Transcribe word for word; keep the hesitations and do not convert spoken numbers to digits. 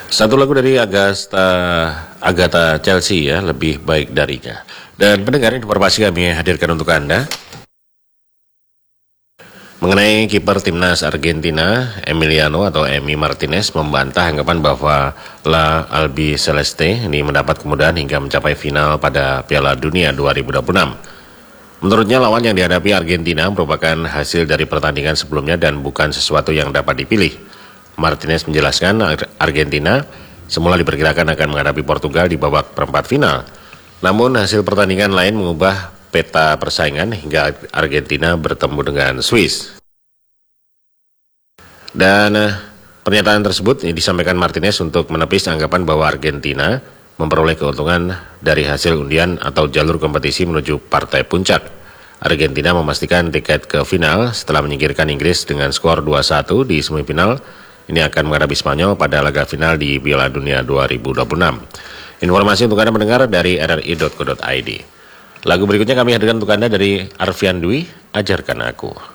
Satu lagu dari Agatha, Agatha Chelsea ya, lebih baik darinya. Dan pendengar, informasi kami hadirkan untuk Anda mengenai kiper timnas Argentina Emiliano atau Emi Martinez membantah anggapan bahwa La Albi Celeste ini mendapat kemudahan hingga mencapai final pada Piala Dunia dua ribu dua puluh enam. Menurutnya lawan yang dihadapi Argentina merupakan hasil dari pertandingan sebelumnya dan bukan sesuatu yang dapat dipilih. Martinez menjelaskan Argentina semula diperkirakan akan menghadapi Portugal di babak perempat final. Namun hasil pertandingan lain mengubah peta persaingan hingga Argentina bertemu dengan Swiss. Dan eh, pernyataan tersebut disampaikan Martinez untuk menepis anggapan bahwa Argentina memperoleh keuntungan dari hasil undian atau jalur kompetisi menuju partai puncak. Argentina memastikan tiket ke final setelah menyingkirkan Inggris dengan skor dua satu di semifinal. Ini akan menghadapi Spanyol pada laga final di Piala Dunia dua ribu dua puluh enam. Informasi untuk Anda mendengar dari r r i dot co dot i d. Lagu berikutnya kami hadirkan untuk Anda dari Arfian Dwi, Ajarkan Aku.